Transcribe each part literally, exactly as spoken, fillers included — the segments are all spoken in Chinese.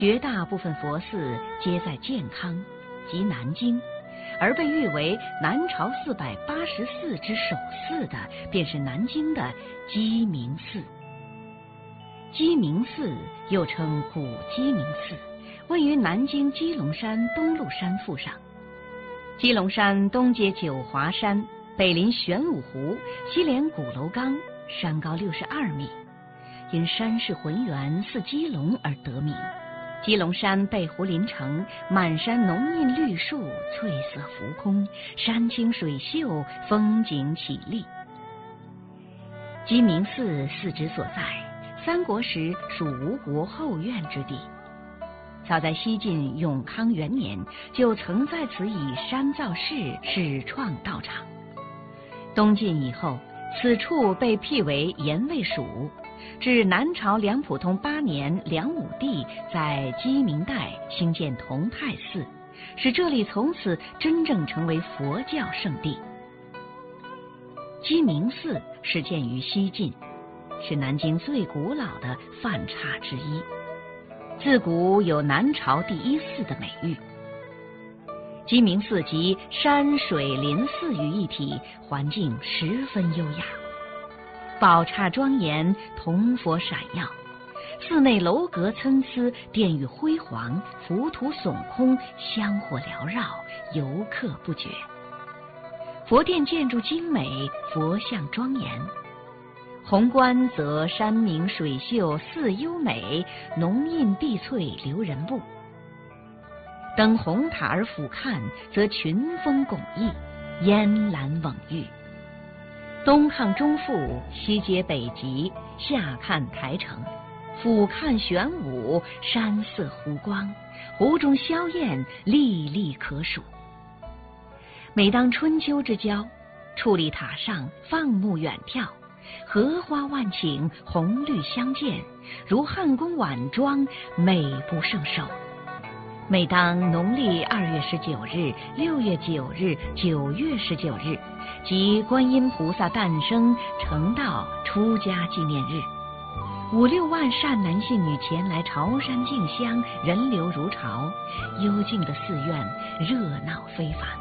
绝大部分佛寺皆在健康及南京，而被誉为南朝四百八十寺之首寺的，便是南京的鸡鸣寺。鸡鸣寺又称古鸡鸣寺，位于南京鸡龙山东麓山腹上。鸡龙山东接九华山，北临玄武湖，西连鼓楼冈，山高六十二米，因山势浑圆似鸡龙而得名。鸡龙山背湖临城，满山浓荫绿树，翠色浮空，山清水秀，风景绮丽。鸡鸣寺寺址所在，三国时属吴国后院之地。早在西晋永康元年，就曾在此以山造寺，始创道场。东晋以后，此处被辟为盐卫署。至南朝梁普通八年，梁武帝在鸡鸣带兴建同泰寺，使这里从此真正成为佛教圣地。鸡鸣寺始建于西晋，是南京最古老的梵刹之一，自古有南朝第一寺的美誉。鸡鸣寺集山水林寺于一体，环境十分优雅，宝刹庄严，铜佛闪耀，寺内楼阁参差，殿宇辉煌，浮屠耸空，香火缭绕，游客不绝。佛殿建筑精美，佛像庄严，宏观则山明水秀，寺优美，浓荫碧翠，留人步。登红塔而俯瞰，则群峰拱翼，烟岚蓊郁。东看中腹，西接北极，下看台城，俯瞰玄武，山色湖光，湖中宵宴历历可数。每当春秋之交，矗立塔上，放目远眺，荷花万顷，红绿相间，如汉宫晚妆，美不胜收。每当农历二月十九日、六月九日、九月十九日，即观音菩萨诞生、成道、出家纪念日，五六万善男信女前来朝山敬香，人流如潮，幽静的寺院热闹非凡。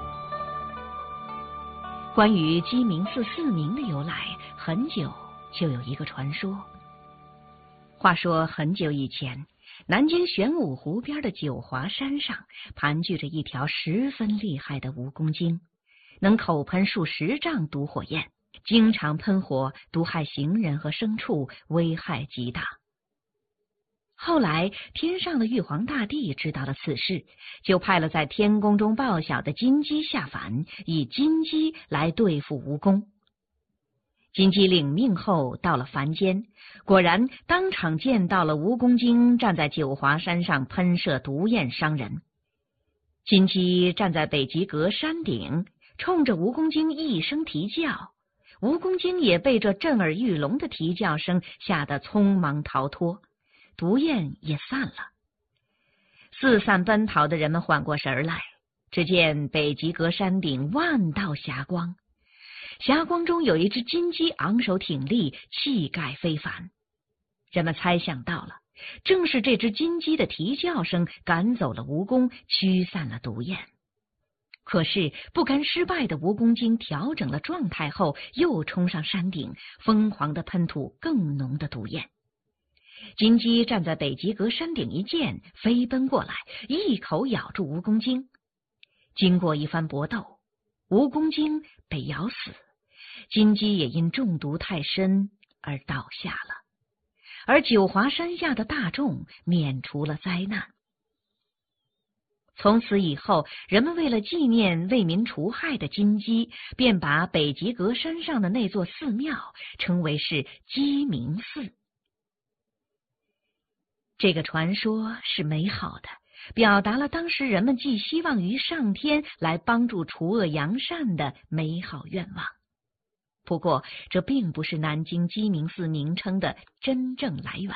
关于鸡鸣寺寺名的由来，很久就有一个传说。话说很久以前，南京玄武湖边的九华山上盘踞着一条十分厉害的蜈蚣精，能口喷数十丈毒火焰，经常喷火毒害行人和牲畜，危害极大。后来天上的玉皇大帝知道了此事，就派了在天宫中报晓的金鸡下凡，以金鸡来对付蜈蚣。金鸡领命后到了凡间，果然当场见到了蜈蚣精站在九华山上喷射毒焰伤人。金鸡站在北极阁山顶，冲着蜈蚣精一声啼叫，蜈蚣精也被这震耳欲聋的啼叫声吓得匆忙逃脱，毒焰也散了。四散奔逃的人们缓过神来，只见北极阁山顶万道霞光，霞光中有一只金鸡昂首挺立，气概非凡。人们猜想到了，正是这只金鸡的啼叫声赶走了蜈蚣，驱散了毒焰。可是不甘失败的蜈蚣精调整了状态后，又冲上山顶，疯狂地喷吐更浓的毒焰。金鸡站在北极阁山顶一见，飞奔过来，一口咬住蜈蚣精。经过一番搏斗，蜈蚣精被咬死，金鸡也因中毒太深而倒下了，而九华山下的大众免除了灾难。从此以后，人们为了纪念为民除害的金鸡，便把北极阁山上的那座寺庙称为是鸡鸣寺。这个传说是美好的，表达了当时人们寄希望于上天来帮助除恶扬善的美好愿望。不过，这并不是南京鸡鸣寺名称的真正来源。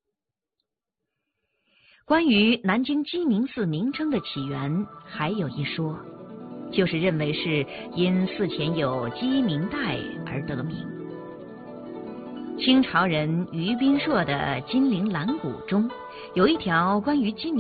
关于南京鸡鸣寺名称的起源，还有一说，就是认为是因寺前有鸡鸣带而得名。 清朝人于斌硕的《金陵兰谷》中有一条关于金陵